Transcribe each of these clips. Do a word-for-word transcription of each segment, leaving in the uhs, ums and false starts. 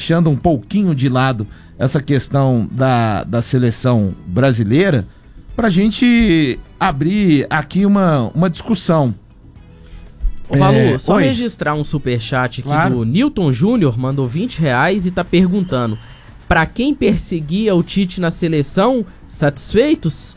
deixando um pouquinho de lado essa questão da, da seleção brasileira, para a gente abrir aqui uma, uma discussão. Ô, Valu, É, só oi. registrar um superchat aqui Claro. do Newton Júnior, mandou vinte reais e tá perguntando: pra quem perseguia o Tite na seleção, satisfeitos?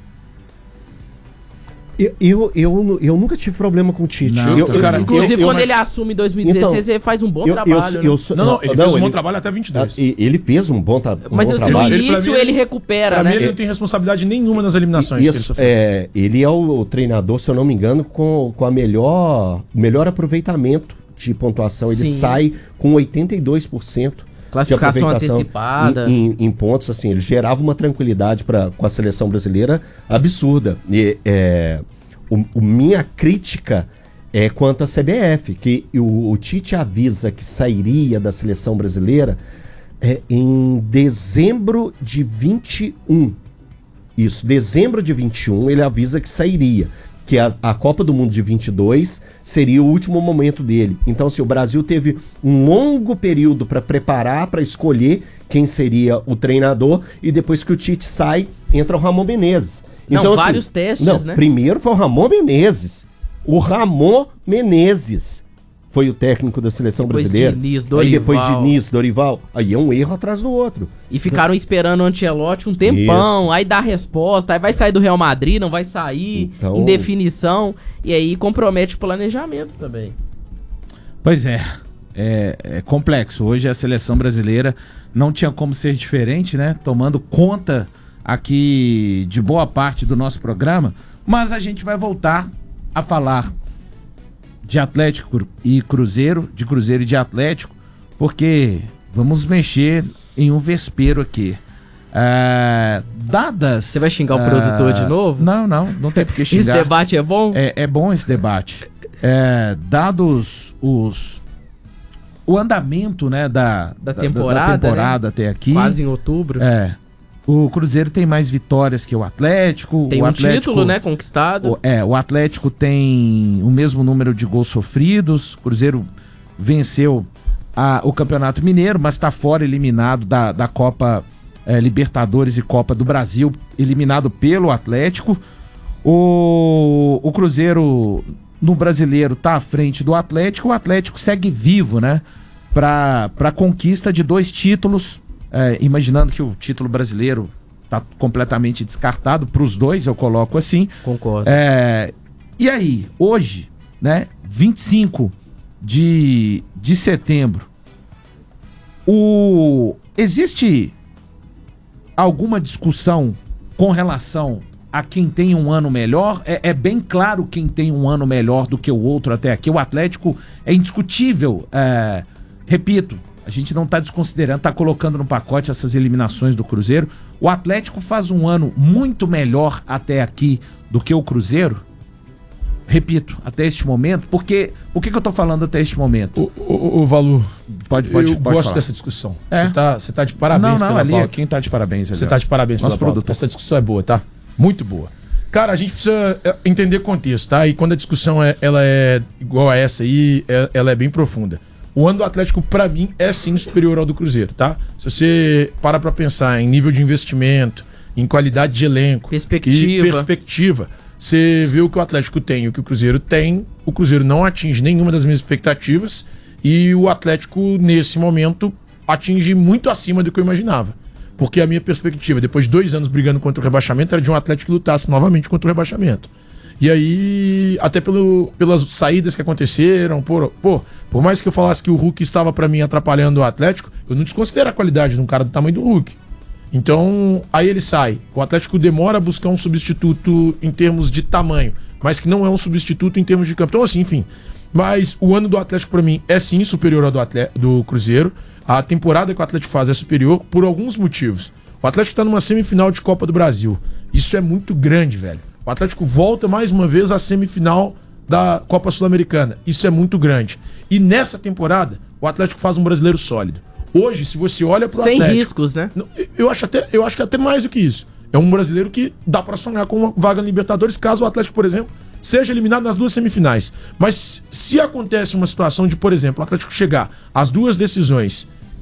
Eu, eu, eu, eu nunca tive problema com o Tite. Não, eu, tá. eu- Cara, Inclusive, eu- eu- quando mas- ele assume em dois mil e dezesseis, Então, ele faz um bom eu, trabalho. eu, né? eu sou- Não, não, ele fez um bom ele- trabalho até vinte e dois. e- Ele fez um bom, tra um Mas bom assim, trabalho. no Ele, pra início mim, ele recupera, Pra né? mim, ele não tem responsabilidade nenhuma nas eliminações que ele Isso, sofreu. é, ele é o, o treinador, se eu não me engano, com, com a melhor, o melhor aproveitamento de pontuação. Ele Sim. sai com oitenta e dois por cento Classificação de aproveitação antecipada. Em, em- em pontos. Assim, ele gerava uma tranquilidade pra, com a seleção brasileira absurda. E, é, o, o minha crítica é quanto à C B F, que o, o Tite avisa que sairia da seleção brasileira é, em dezembro de vinte e um. Isso, dezembro de vinte e um ele avisa que sairia, que a, a Copa do Mundo de vinte e dois seria o último momento dele. Então, assim, o Brasil teve um longo período para preparar, para escolher quem seria o treinador, e depois que o Tite sai, entra o Ramon Menezes. Não, Então, assim, vários testes, não, né? Primeiro foi o Ramon Menezes. O Ramon Menezes foi o técnico da seleção Depois brasileira. Diniz, Aí Dorival. depois Diniz, Dorival. Aí é um erro atrás do outro. E ficaram esperando o Ancelotti um tempão, aí dá a resposta, aí vai sair do Real Madrid, não vai sair, Então- indefinição, e aí compromete o planejamento também. Pois é, é, é complexo. Hoje a seleção brasileira não tinha como ser diferente, né? Tomando conta aqui de boa parte do nosso programa, mas a gente vai voltar a falar de Atlético e Cruzeiro, de Cruzeiro e de Atlético, porque vamos mexer em um vespeiro aqui. É, dadas... Você vai xingar o é, produtor de novo? Não, não, não tem por que xingar. Esse debate é bom? É, é bom esse debate. É, dados os o andamento, né, da, Da temporada, da temporada até aqui. Quase em outubro. É. O Cruzeiro tem mais vitórias que o Atlético. Tem o um Atlético, título, né, conquistado. O, é, o Atlético tem o mesmo número de gols sofridos. O Cruzeiro venceu a, o Campeonato Mineiro, mas está fora, eliminado da, da Copa é, Libertadores e Copa do Brasil, eliminado pelo Atlético. O, o Cruzeiro no Brasileiro está à frente do Atlético. O Atlético segue vivo, né? Para a conquista de dois títulos. É, imaginando que o título brasileiro está completamente descartado para os dois, eu coloco assim. Concordo. É, e aí, hoje, né, vinte e cinco de, de setembro, o, existe alguma discussão com relação a quem tem um ano melhor? É, é bem claro quem tem um ano melhor do que o outro até aqui. O Atlético é indiscutível, é, repito, a gente não está desconsiderando, está colocando no pacote essas eliminações do Cruzeiro. O Atlético faz um ano muito melhor até aqui do que o Cruzeiro? Repito, até este momento. Porque, por que, que eu tô falando até este momento? O, o, o Valu, Pode, pode, eu pode gosto falar. dessa discussão. É? Você tá, você tá de parabéns não, não, pela ali, pauta. quem tá de parabéns. Você tá de parabéns Nosso pela pauta. produtor. Essa discussão é boa, tá? Muito boa. Cara, a gente precisa é, entender contexto, tá? E quando a discussão é, ela é igual a essa aí, é, ela é bem profunda. O ano do Atlético, pra mim, é sim superior ao do Cruzeiro, tá? Se você para pra pensar em nível de investimento, em qualidade de elenco, Perspectiva. e perspectiva, você vê o que o Atlético tem e o que o Cruzeiro tem. O Cruzeiro não atinge nenhuma das minhas expectativas e o Atlético, nesse momento, atinge muito acima do que eu imaginava. Porque a minha perspectiva, depois de dois anos brigando contra o rebaixamento, era de um Atlético que lutasse novamente contra o rebaixamento. E aí, até pelo, pelas saídas que aconteceram, por, pô, por mais que eu falasse que o Hulk estava pra mim atrapalhando o Atlético, eu não desconsidero a qualidade de um cara do tamanho do Hulk. Então, aí ele sai. O Atlético demora a buscar um substituto em termos de tamanho, mas que não é um substituto em termos de campo. Então, assim, enfim. Mas o ano do Atlético, pra mim, é sim superior ao do, Atlético, do Cruzeiro. A temporada que o Atlético faz é superior por alguns motivos. O Atlético tá numa semifinal de Copa do Brasil. Isso é muito grande, velho. O Atlético volta mais uma vez à semifinal da Copa Sul-Americana. Isso é muito grande. E nessa temporada, o Atlético faz um brasileiro sólido. Hoje, se você olha pro Sem Atlético... riscos, né? Eu acho, até, eu acho que até mais do que isso. É um brasileiro que dá pra sonhar com uma vaga na Libertadores, caso o Atlético, por exemplo, seja eliminado nas duas semifinais. Mas se acontece uma situação de, por exemplo, o Atlético chegar às duas decisões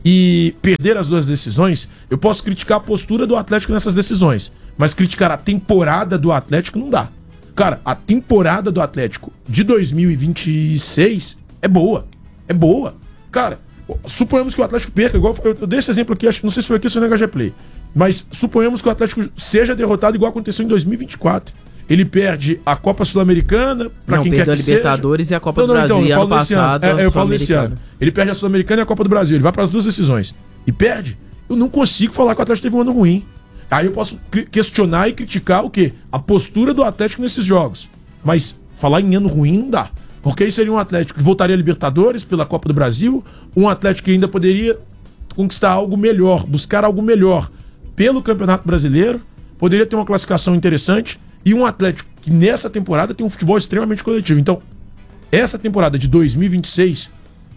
e perder as duas decisões, eu posso criticar a postura do Atlético nessas decisões, mas criticar a temporada do Atlético não dá. Cara, a temporada do Atlético de dois mil e vinte e seis é boa, é boa. Cara, suponhamos que o Atlético perca, igual eu, eu dei esse exemplo aqui, acho, não sei se foi aqui ou se foi no H G Play, mas suponhamos que o Atlético seja derrotado igual aconteceu em dois mil e vinte e quatro. Ele perde a Copa Sul-Americana, pra não, quem quer que a Libertadores seja. e a Copa não, do não, Brasil. Então, e eu ano falo desse passado, ano. É, eu falo desse ano. Sul-Americana. Ele perde a Sul-Americana e a Copa do Brasil. Ele vai para as duas decisões. E perde. Eu não consigo falar que o Atlético teve um ano ruim. Aí eu posso questionar e criticar o quê? A postura do Atlético nesses jogos. Mas falar em ano ruim não dá. Porque aí seria um Atlético que voltaria a Libertadores pela Copa do Brasil, um Atlético que ainda poderia conquistar algo melhor, buscar algo melhor pelo Campeonato Brasileiro, poderia ter uma classificação interessante, e um Atlético que nessa temporada tem um futebol extremamente coletivo. Então, essa temporada de dois mil e vinte e seis,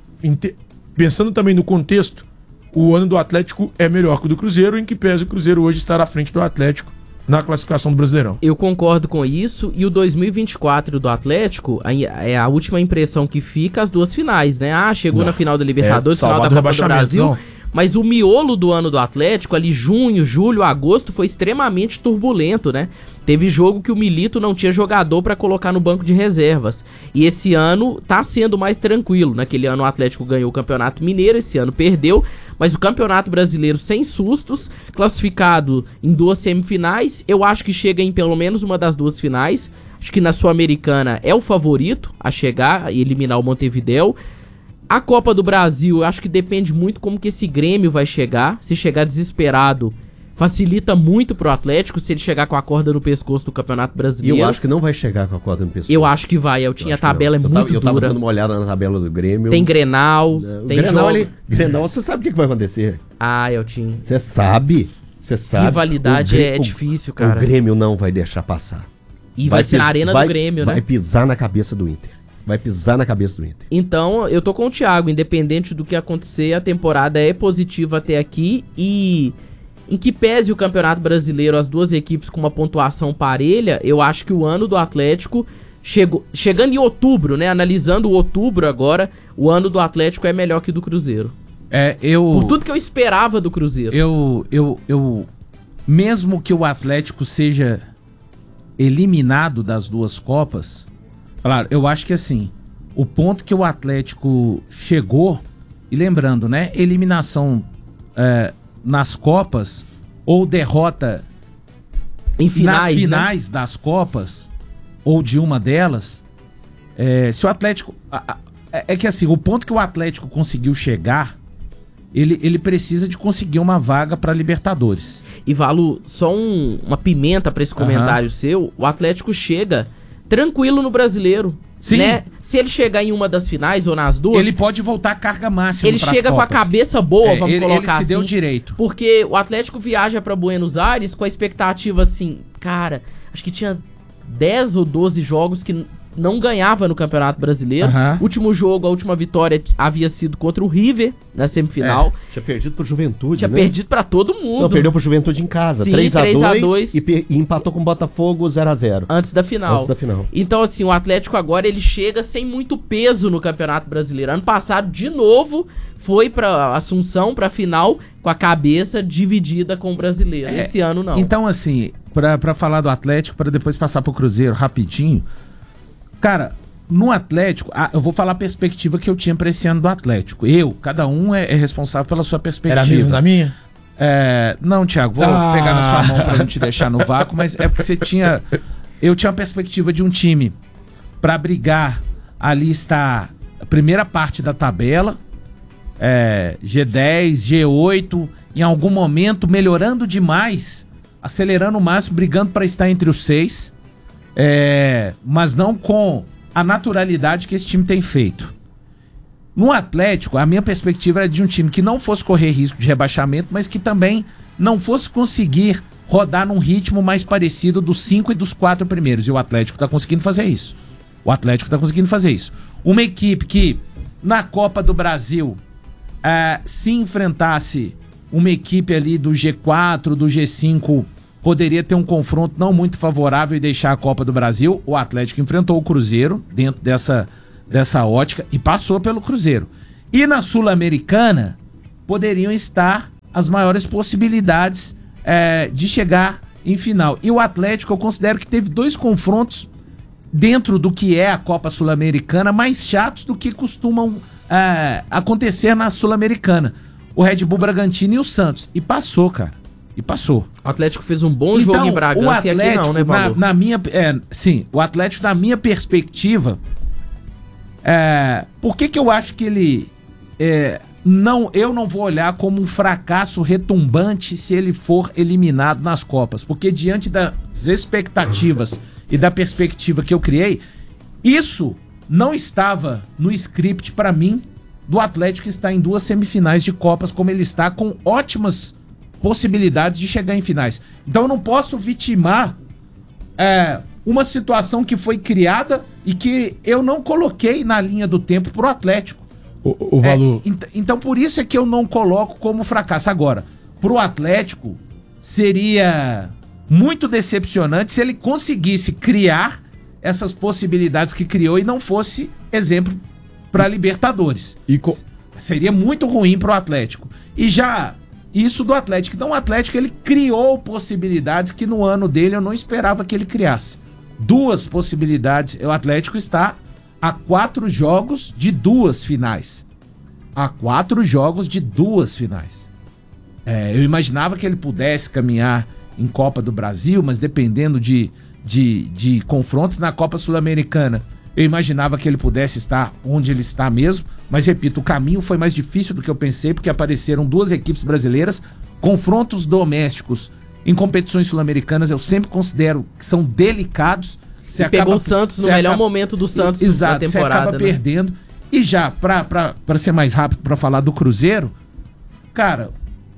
pensando também no contexto, o ano do Atlético é melhor que o do Cruzeiro, em que pese o Cruzeiro hoje estar à frente do Atlético na classificação do Brasileirão. Eu concordo com isso, e o dois mil e vinte e quatro do Atlético é a última impressão que fica, as duas finais, né? Ah, chegou não. na final da Libertadores, é, final da Copa do Brasil, não. mas o miolo do ano do Atlético, ali junho, julho, agosto, foi extremamente turbulento, né? Teve jogo que o Milito não tinha jogador para colocar no banco de reservas. E esse ano tá sendo mais tranquilo. Naquele ano o Atlético ganhou o Campeonato Mineiro, esse ano perdeu. Mas o Campeonato Brasileiro sem sustos, classificado em duas semifinais. Eu acho que chega em pelo menos uma das duas finais. Acho que na Sul-Americana é o favorito a chegar e eliminar o Montevidéu. A Copa do Brasil, eu acho que depende muito como que esse Grêmio vai chegar. Se chegar desesperado, facilita muito pro Atlético se ele chegar com a corda no pescoço do Campeonato Brasileiro. E eu acho que não vai chegar com a corda no pescoço. Eu acho que vai. Eu tinha eu a tabela é muito tava, dura. Eu tava dando uma olhada na tabela do Grêmio. Tem Grenal, o tem Grenal, jogo. ele, Grenal, você sabe o que, que vai acontecer. Ah, Eltinho. Você sabe. Você sabe. Rivalidade Grê... é difícil, cara. O Grêmio não vai deixar passar. E vai, vai ser pis... na arena vai, do Grêmio, vai né? Vai pisar na cabeça do Inter. Vai pisar na cabeça do Inter. Então, eu tô com o Thiago. Independente do que acontecer, a temporada é positiva até aqui. E em que pese o Campeonato Brasileiro, as duas equipes com uma pontuação parelha, eu acho que o ano do Atlético, chegou, chegando em outubro, né? Analisando o outubro agora, o ano do Atlético é melhor que o do Cruzeiro. É, eu... Por tudo que eu esperava do Cruzeiro. Eu, eu, eu... Mesmo que o Atlético seja eliminado das duas Copas, claro, eu acho que assim, o ponto que o Atlético chegou, e lembrando, né? Eliminação é, nas Copas, ou derrota em finais, nas finais né? das Copas, ou de uma delas, é, se o Atlético... A, a, é que assim, o ponto que o Atlético conseguiu chegar, ele, ele precisa de conseguir uma vaga para Libertadores. E Valo, só um, uma pimenta para esse comentário uhum. seu, o Atlético chega tranquilo no Brasileiro. Sim. Né? Se ele chegar em uma das finais ou nas duas, ele pode voltar a carga máxima. Ele chega com a cabeça boa, é, vamos ele, colocar ele se assim. deu direito. Porque o Atlético viaja para Buenos Aires com a expectativa assim, cara, acho que tinha dez ou doze jogos que não ganhava no Campeonato Brasileiro. Uhum. Último jogo, a última vitória havia sido contra o River na semifinal. É, tinha perdido pro Juventude, Tinha né? perdido pra todo mundo. Não, perdeu pro Juventude em casa, Sim, três a dois e, e, e empatou com o Botafogo zero a zero. Antes da final. Antes da final. Então, assim, o Atlético agora ele chega sem muito peso no Campeonato Brasileiro. Ano passado, de novo, foi pra Assunção, pra final, com a cabeça dividida com o brasileiro. É, Esse ano, não. Então, assim, pra, pra falar do Atlético, pra depois passar pro Cruzeiro rapidinho, cara... No Atlético, ah, eu vou falar a perspectiva que eu tinha para esse ano do Atlético. Eu, cada um é, é responsável pela sua perspectiva. Era mesmo da minha? É, não, Thiago, vou ah. pegar na sua mão para não te deixar no vácuo, mas é porque você tinha... Eu tinha a perspectiva de um time para brigar, ali está a primeira parte da tabela, é, G dez, G oito, em algum momento melhorando demais, acelerando o máximo, brigando para estar entre os seis, é, mas não com... a naturalidade que esse time tem feito. No Atlético, a minha perspectiva era de um time que não fosse correr risco de rebaixamento, mas que também não fosse conseguir rodar num ritmo mais parecido dos cinco e dos quatro primeiros. E o Atlético está conseguindo fazer isso. O Atlético está conseguindo fazer isso. Uma equipe que, na Copa do Brasil, uh, se enfrentasse uma equipe ali do G quatro, do G cinco... poderia ter um confronto não muito favorável e deixar a Copa do Brasil. O Atlético enfrentou o Cruzeiro dentro dessa, dessa ótica e passou pelo Cruzeiro. E na Sul-Americana, poderiam estar as maiores possibilidades é, de chegar em final. E o Atlético, eu considero que teve dois confrontos dentro do que é a Copa Sul-Americana mais chatos do que costumam é, acontecer na Sul-Americana. O Red Bull Bragantino e o Santos. E passou, cara. E passou. O Atlético fez um bom Então, jogo em Bragança o Atlético, e aqui não, né, Valor? Na, na minha, é, sim, o Atlético, na minha perspectiva, é, por que que eu acho que ele... É, não, eu não vou olhar como um fracasso retumbante se ele for eliminado nas Copas. Porque diante das expectativas e da perspectiva que eu criei, isso não estava no script para mim do Atlético estar em duas semifinais de Copas, como ele está, com ótimas possibilidades de chegar em finais. Então eu não posso vitimar é, uma situação que foi criada e que eu não coloquei na linha do tempo pro Atlético. O, o valor... É, ent- então por isso é que eu não coloco como fracasso. Agora, pro Atlético seria muito decepcionante se ele conseguisse criar essas possibilidades que criou e não fosse exemplo para Libertadores. E co- Seria muito ruim pro Atlético. E já isso do Atlético. Então o Atlético, ele criou possibilidades que no ano dele eu não esperava que ele criasse. Duas possibilidades. O Atlético está a quatro jogos de duas finais. A quatro jogos de duas finais. É, eu imaginava que ele pudesse caminhar em Copa do Brasil, mas dependendo de, de, de confrontos na Copa Sul-Americana, eu imaginava que ele pudesse estar onde ele está mesmo, mas repito, o caminho foi mais difícil do que eu pensei, porque apareceram duas equipes brasileiras, confrontos domésticos em competições sul-americanas, eu sempre considero que são delicados. Você pegou o Santos no melhor acaba, momento do Santos exato, da temporada. Você acaba né? perdendo. E já, pra, pra, pra ser mais rápido, pra falar do Cruzeiro, cara,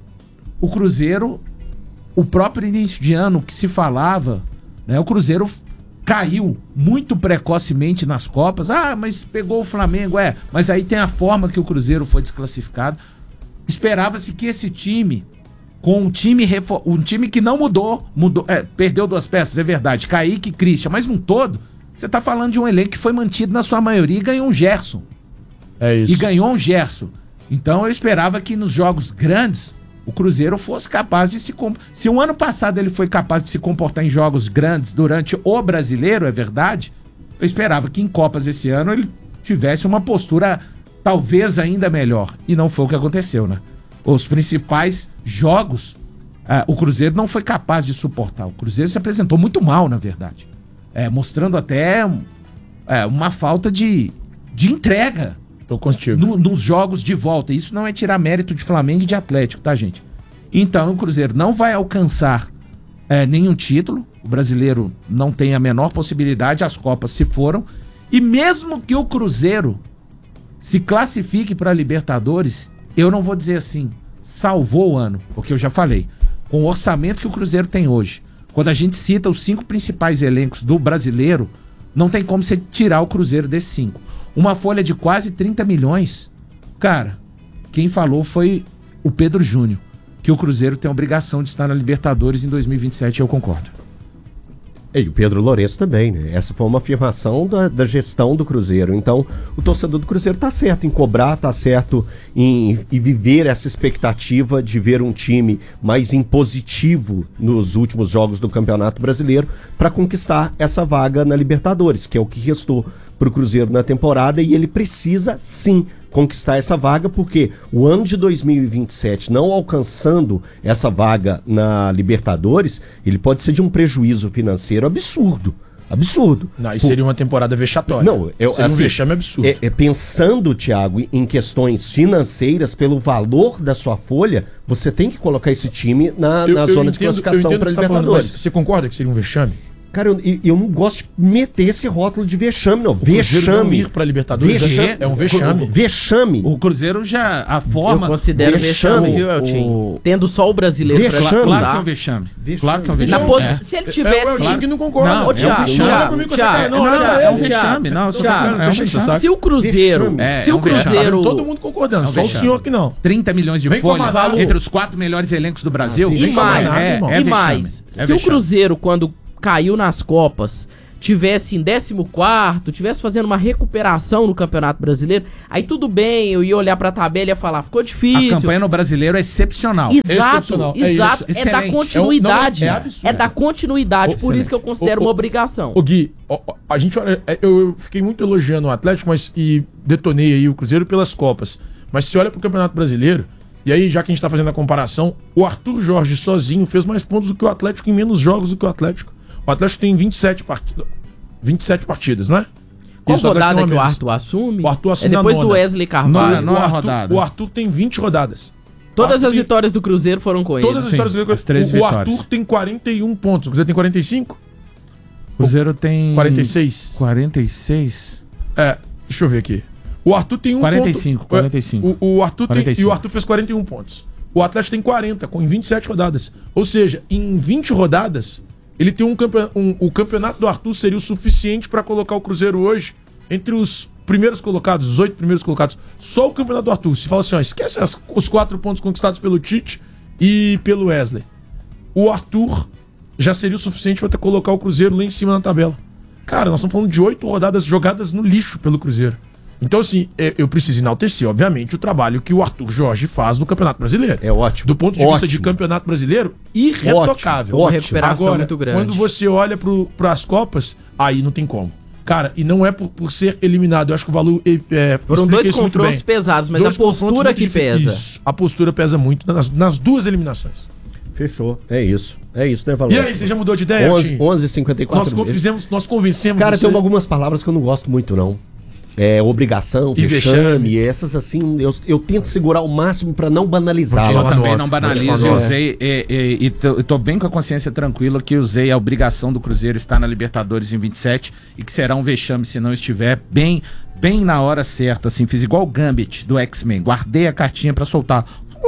o Cruzeiro, o próprio início de ano que se falava, né, o Cruzeiro caiu muito precocemente nas Copas. Ah, mas pegou o Flamengo, é. Mas aí tem a forma que o Cruzeiro foi desclassificado. Esperava-se que esse time, com um time, um time que não mudou, mudou é, perdeu duas peças, é verdade, Kaique e Christian, mas num todo, você tá falando de um elenco que foi mantido na sua maioria e ganhou um Gerson. É isso. E ganhou um Gerson. Então eu esperava que nos jogos grandes o Cruzeiro fosse capaz de se... Comp... Se o ano passado ele foi capaz de se comportar em jogos grandes durante o Brasileiro, é verdade, eu esperava que em Copas esse ano ele tivesse uma postura talvez ainda melhor. E não foi o que aconteceu, né? Os principais jogos, uh, o Cruzeiro não foi capaz de suportar. O Cruzeiro se apresentou muito mal, na verdade. É, mostrando até um, é, uma falta de, de entrega. Tô contigo. No, nos jogos de volta. Isso não é tirar mérito de Flamengo e de Atlético, tá, gente? Então o Cruzeiro não vai alcançar é, nenhum título. O brasileiro não tem a menor possibilidade. As Copas se foram. E mesmo que o Cruzeiro se classifique para a Libertadores, eu não vou dizer assim, salvou o ano, porque eu já falei. Com o orçamento que o Cruzeiro tem hoje, quando a gente cita os cinco principais elencos do brasileiro, não tem como você tirar o Cruzeiro desses cinco. Uma folha de quase trinta milhões. Cara, quem falou foi o Pedro Júnior, que o Cruzeiro tem a obrigação de estar na Libertadores em dois mil e vinte e sete, eu concordo. E o Pedro Lourenço também, né? Essa foi uma afirmação da, da gestão do Cruzeiro. Então, o torcedor do Cruzeiro tá certo em cobrar, tá certo em, em viver essa expectativa de ver um time mais impositivo nos últimos jogos do Campeonato Brasileiro para conquistar essa vaga na Libertadores, que é o que restou para o Cruzeiro na temporada, e ele precisa sim conquistar essa vaga, porque o ano de dois mil e vinte e sete, não alcançando essa vaga na Libertadores, ele pode ser de um prejuízo financeiro absurdo. Absurdo. Não, isso seria uma temporada vexatória. Não, eu, seria assim, um vexame absurdo. É, é, pensando, Thiago, em questões financeiras, pelo valor da sua folha, você tem que colocar esse time na, eu, na eu zona entendo, de classificação para a tá Libertadores. Falando, você concorda que seria um vexame? Cara, eu, eu não gosto de meter esse rótulo de vexame, não. O Cruzeiro não Vexame. ir pra Libertadores Vexame. é um vexame. Vexame. O Cruzeiro já, a forma... Eu considero vexame, vexame, viu, Eltinho? o- Tendo só o brasileiro pra Vexame. Claro que é um disputar. vexame. Vexame. Claro que é um Na vexame. posi- É. Se ele É o tivesse... Eltinho que não concorda. Não, Ô, é um Thiago, vexame. Thiago, comigo com Thiago, essa cara, não, Thiago, não, é um Thiago, vexame. Não, eu só tô Thiago, falando, é um deixa de vexame. saco. Se o Cruzeiro... Vexame. É, se é o um vexame. Cruzeiro... Todo mundo concordando, É um só o vexame. senhor que não. trinta milhões de Vem folha comandar, entre os quatro melhores elencos do Brasil. E Vem mais, comandar, irmão. é e vexame. mais, É se o vexame. Cruzeiro, quando caiu nas Copas, tivesse em décimo quarto, tivesse fazendo uma recuperação no Campeonato Brasileiro, aí tudo bem, eu ia olhar pra tabela e ia falar, ficou difícil. A campanha no Brasileiro é excepcional. Exato, Excepcional. É exato. isso. É, da Excelente. continuidade. É, um- É, não, é absurdo. da continuidade, por Excelente. isso que eu considero Ô, ô, uma obrigação. Ô Gui, ó, ó, a gente olha, é, eu fiquei muito elogiando o Atlético, mas e detonei aí o Cruzeiro pelas Copas. Mas se olha pro Campeonato Brasileiro, e aí já que a gente tá fazendo a comparação, o Arthur Jorge sozinho fez mais pontos do que o Atlético em menos jogos do que o Atlético. O Atlético tem vinte e sete partidas, vinte e sete partidas, não é? Qual Isso, o Atlético rodada tem que uma o menos. Arthur assume? O Arthur é assume a depois do nona. Wesley Carvalho. Nona, nona o, Arthur, rodada. o Arthur tem vinte rodadas. Todas O Arthur as tem- vitórias do Cruzeiro foram com ele. Todas as Sim, vitórias do as três o, o vitórias. Arthur tem quarenta e um pontos. O Cruzeiro tem quarenta e cinco? O Cruzeiro tem... quarenta e seis? quarenta e seis? É, deixa eu ver aqui. O Arthur tem um quarenta e cinco, ponto. quarenta e cinco. O, o Arthur tem, quarenta e cinco. e o Arthur fez quarenta e um pontos. O Atlético tem quarenta, com em vinte e sete rodadas. Ou seja, em vinte rodadas, ele tem um campeonato. Um, o campeonato do Arthur seria o suficiente para colocar o Cruzeiro hoje entre os primeiros colocados, os oito primeiros colocados. Só o campeonato do Arthur. Se fala assim, ó, esquece as- os quatro pontos conquistados pelo Tite e pelo Wesley. O Arthur já seria o suficiente para colocar o Cruzeiro lá em cima na tabela. Cara, nós estamos falando de oito rodadas jogadas no lixo pelo Cruzeiro. Então, assim, é, eu preciso enaltecer, obviamente, o trabalho que o Arthur Jorge faz no Campeonato Brasileiro. É ótimo. Do ponto de vista Ótimo. de Campeonato Brasileiro, irretocável. Uma recuperação Agora, muito grande. quando você olha para as Copas, aí não tem como. Cara, e não é por, por ser eliminado. Eu acho que o valor. É, Foram explica dois isso muito confrontos bem. pesados, mas Dois a postura confrontos muito que difíceis. pesa. Isso, a postura pesa muito nas, nas duas eliminações. Fechou. É isso. É isso, né, Valor? E aí, você já mudou de ideia? onze, Tim? onze e cinquenta e quatro. Nós, fizemos, nós convencemos Cara, você. tem algumas palavras que eu não gosto muito, não. É obrigação, E vexame, vexame. essas assim, eu, eu tento segurar o máximo pra não Eu banalizá-las. Porque também anota, não banalizo, anota. eu usei e, e, e tô, eu tô bem com a consciência tranquila que usei a obrigação do Cruzeiro estar na Libertadores em vinte e sete e que será um vexame se não estiver bem, bem na hora certa, assim, fiz igual o Gambit do X-Men, guardei a cartinha pra soltar.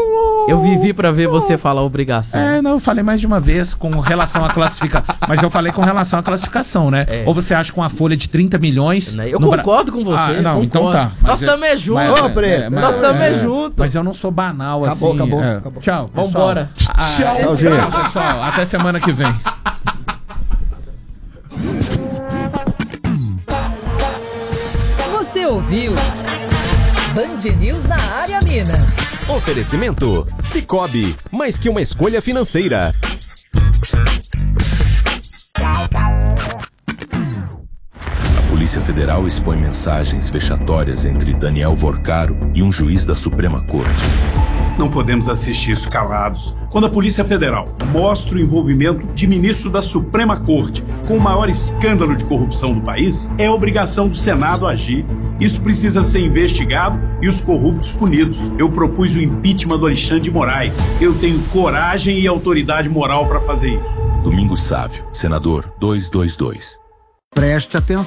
Eu vivi pra ver você falar obrigação. É, não, eu falei mais de uma vez com relação à classificação, mas eu falei com relação à classificação, né? É. Ou você acha que uma folha de trinta milhões... Eu no Bra- concordo com você. Ah, não, concordo. então tá. Nós Mas é- também juntos. mas- Ô, Preto, mas- nós também é, juntos. Mas eu não sou banal Acabou, assim. acabou, é. acabou. Tchau, pessoal. Vambora. Ah, Tchau, Tchau, gente. Tchau, pessoal. Até semana que vem. Você ouviu Band News na área Minas. Oferecimento Sicoob, mais que uma escolha financeira. A Polícia Federal expõe mensagens vexatórias entre Daniel Vorcaro e um juiz da Suprema Corte. Não podemos assistir isso calados. Quando a Polícia Federal mostra o envolvimento de ministro da Suprema Corte com o maior escândalo de corrupção do país, é obrigação do Senado agir. Isso precisa ser investigado e os corruptos punidos. Eu propus o impeachment do Alexandre de Moraes. Eu tenho coragem e autoridade moral para fazer isso. Domingos Sávio, senador duzentos e vinte e dois. Preste atenção.